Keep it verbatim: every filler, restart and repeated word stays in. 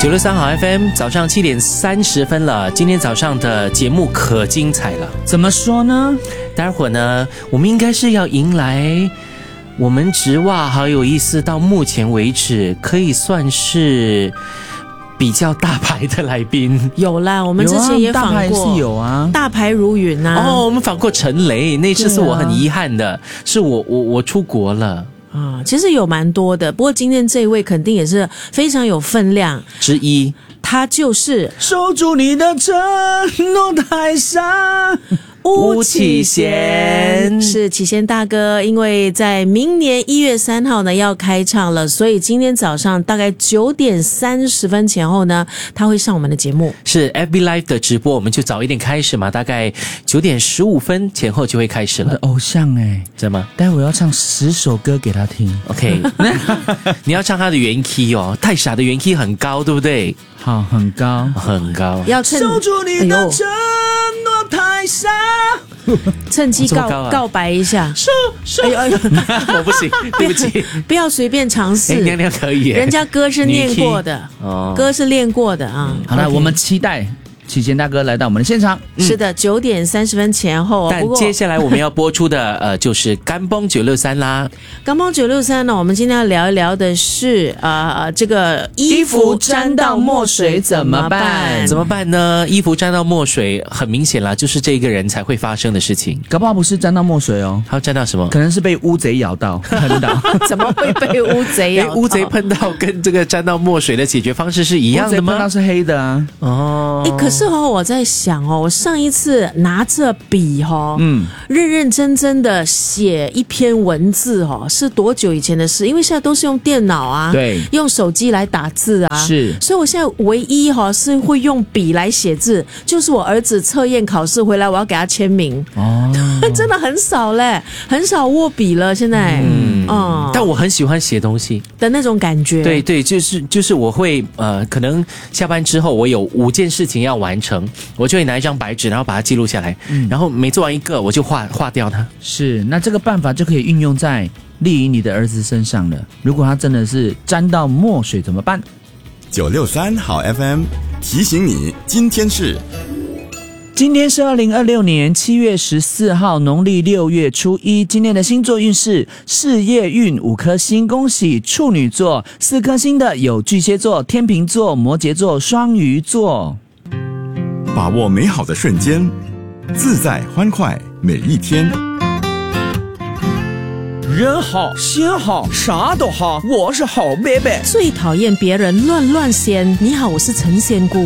九六三好 F M， 早上七点三十分了。今天早上的节目可精彩了。 怎么说呢？ 待会儿呢，我们应该是要迎来我们直哇好有意思，到目前为止可以算是比较大牌的来宾。 有啦，我们之前也访过， 大牌是有啊， 大牌如云啊。 哦，我们访过陈雷，那次是我很遗憾的，啊、是我我我出国了。 啊，其实有蛮多的，不过今天这一位肯定也是非常有分量之一， 他就是守住你的承诺太傻。 巫启贤，是启贤大哥，因为在明年一月三号呢要开唱了，所以今天早上大概九点三十分前后呢，他会上我们的节目。 是 F B Live 的直播，我们就早一点开始嘛，大概九点十五分前后就会开始了。 我的偶像哎、欸， 怎么？ 待会要唱十首歌给他听。 OK， 你要唱他的原 key 哦，太傻的原 key 很高，对不对？ 好，很高， 很高。 要趁守住你的承诺太傻。 趁机告、啊、告白一下， 说说， 哎呦哎呦， 我不行，对不起， 不要随便尝试。 哎，娘娘可以， 人家歌是念过的，哦，歌是练过的啊。 好了， okay. 我们期待启贤大哥来到我们的现场。 嗯、是的，九点三十分前后。 但接下来我们要播出的呃，就是甘邦九六三啦。 甘邦九六三呢，我们今天要聊一聊的是呃这个衣服沾到墨水怎么办？ 怎么办呢？衣服沾到墨水，很明显啦，就是这个人才会发生的事情。 搞不好不是沾到墨水哦， 他要沾到什么？ 可能是被乌贼咬到、喷到。 怎么会被乌贼咬到？ 乌贼喷到跟这个沾到墨水的解决方式是一样的吗？ 乌贼喷到是黑的啊。 哦， 哎，可是哦，我在想哦，我上一次拿着笔哦，嗯，认认真真的写一篇文字哦，是多久以前的事？因为现在都是用电脑啊， 对， 用手机来打字啊， 是， 所以我现在唯一哈、哦、是会用笔来写字，就是我儿子测验考试回来，我要给他签名哦，真的很少嘞，很少握笔了，现在，嗯， 嗯，但我很喜欢写东西的那种感觉， 对对，就是就是我会呃，可能下班之后我有五件事情要完成，我就会拿一张白纸，然后把它记录下来，嗯，然后每做完一个，我就划划掉它。 是，那这个办法就可以运用在丽颖你的儿子身上了。如果他真的是沾到墨水怎么办？ 九六三好 F M 提醒你，今天是今天是二零二六年七月十四号，农历六月初一。今天的星座运势，事业运五颗星，恭喜处女座；四颗星的有巨蟹座、天秤座、摩羯座、双鱼座。 把握美好的瞬间，自在欢快每一天。 人好心好啥都好，我是好贝贝。 最讨厌别人乱乱仙。你好，我是陈仙姑。